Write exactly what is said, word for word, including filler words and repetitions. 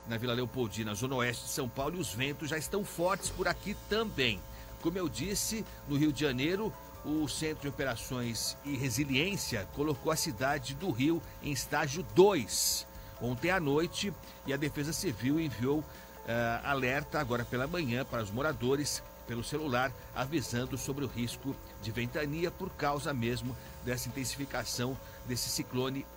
na Vila Leopoldina, zona oeste de São Paulo, e os ventos já estão fortes por aqui também. Como eu disse, no Rio de Janeiro, o Centro de Operações e Resiliência colocou a cidade do Rio em estágio dois ontem à noite, e a Defesa Civil enviou uh, alerta agora pela manhã para os moradores pelo celular, avisando sobre o risco de ventania por causa mesmo dessa intensificação desse ciclone